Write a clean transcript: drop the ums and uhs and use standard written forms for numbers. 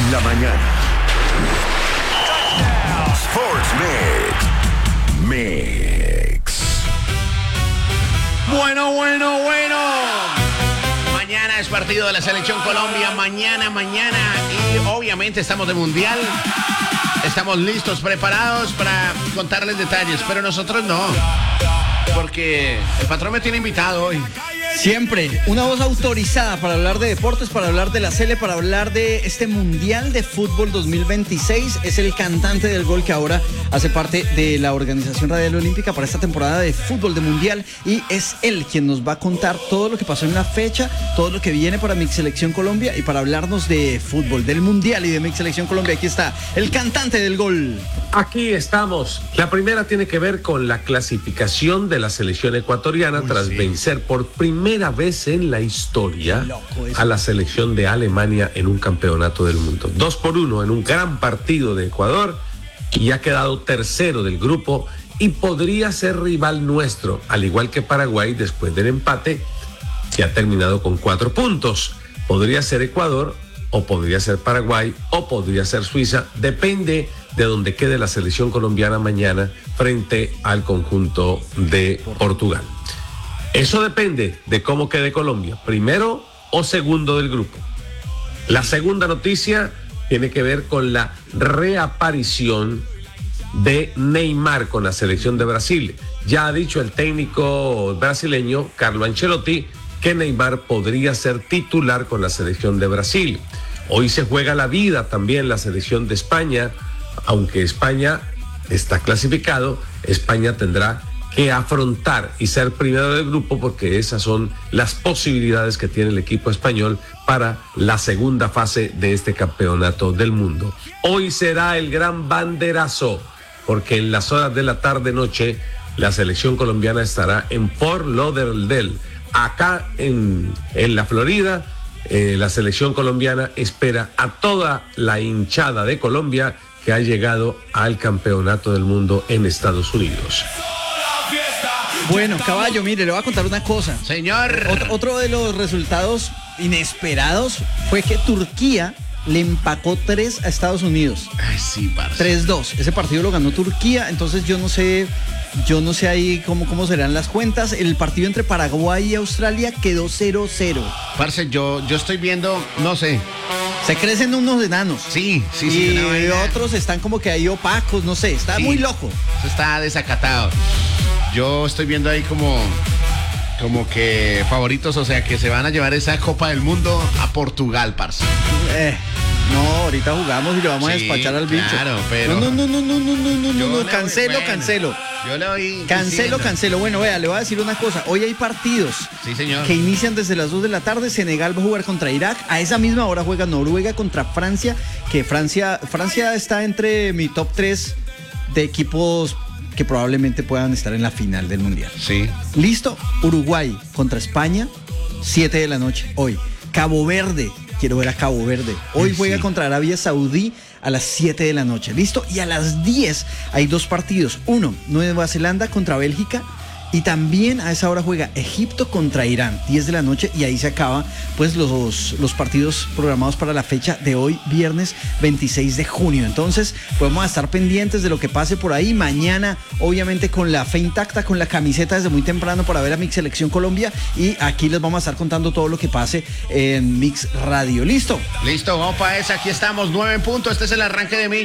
la mañana. Sports Mix. Bueno. Mañana es partido de la Selección Colombia. Mañana. Y obviamente estamos de mundial. Estamos listos, preparados para contarles detalles. Pero nosotros no. Porque el patrón me tiene invitado hoy. Siempre, una voz autorizada para hablar de deportes, para hablar de la Sele, para hablar de este Mundial de Fútbol 2026. Es el cantante del gol que ahora hace parte de la Organización Radial Olímpica para esta temporada de fútbol de Mundial. Y es él quien nos va a contar todo lo que pasó en la fecha, todo lo que viene para Mix Selección Colombia y para hablarnos de fútbol, del Mundial y de Mix Selección Colombia. Aquí está el cantante del gol. Aquí estamos. La primera tiene que ver con la clasificación de la selección ecuatoriana tras vencer por primera vez en la historia a la selección de Alemania en un campeonato del mundo. 2-1 en un gran partido de Ecuador y ha quedado tercero del grupo y podría ser rival nuestro, al igual que Paraguay después del empate, que ha terminado con 4 puntos. Podría ser Ecuador o podría ser Paraguay o podría ser Suiza, depende de donde quede la selección colombiana mañana frente al conjunto de Portugal. Eso depende de cómo quede Colombia, primero o segundo del grupo. La segunda noticia tiene que ver con la reaparición de Neymar con la selección de Brasil. Ya ha dicho el técnico brasileño Carlo Ancelotti que Neymar podría ser titular con la selección de Brasil. Hoy se juega la vida también la selección de España. Aunque España está clasificado, España tendrá que afrontar y ser primero del grupo porque esas son las posibilidades que tiene el equipo español para la segunda fase de este campeonato del mundo. Hoy será el gran banderazo porque en las horas de la tarde-noche la selección colombiana estará en Fort Lauderdale. Acá en la Florida, la selección colombiana espera a toda la hinchada de Colombia que ha llegado al campeonato del mundo en Estados Unidos. Bueno, caballo, mire, le voy a contar una cosa. Señor. Otro de los resultados inesperados fue que Turquía le empacó 3 a Estados Unidos. Ay, sí, parce. 3-2. Ese partido lo ganó Turquía, entonces yo no sé ahí cómo serán las cuentas. El partido entre Paraguay y Australia quedó 0-0. Parce, yo estoy viendo, no sé. Se crecen unos enanos. Sí. Y otros están como que ahí opacos, no sé, está muy loco. Eso está desacatado. Yo estoy viendo ahí como que favoritos, o sea, que se van a llevar esa Copa del Mundo a Portugal, parce. No, ahorita jugamos y le vamos a despachar al bicho. Claro, pero... No, cancelo. Yo le voy Cancelo. Bueno, vea, le voy a decir una cosa. Hoy hay partidos. Sí, señor. Que inician desde las 2 de la tarde. Senegal va a jugar contra Irak. A esa misma hora juega Noruega contra Francia. Que Francia está entre mi top 3 de equipos que probablemente puedan estar en la final del Mundial. Sí. Listo. Uruguay contra España, 7 de la noche. Hoy. Cabo Verde. Quiero ver a Cabo Verde. Hoy juega contra Arabia Saudí a las 7 de la noche. ¿Listo? Y a las 10 hay 2 partidos. Uno, Nueva Zelanda contra Bélgica. Y también a esa hora juega Egipto contra Irán, 10 de la noche, y ahí se acaba pues los partidos programados para la fecha de hoy, viernes 26 de junio. Entonces, podemos estar pendientes de lo que pase por ahí. Mañana, obviamente, con la fe intacta, con la camiseta desde muy temprano para ver a Mix Selección Colombia. Y aquí les vamos a estar contando todo lo que pase en Mix Radio. ¿Listo? Listo, vamos para esa. Aquí estamos, 9 en punto. Este es el arranque de Mix.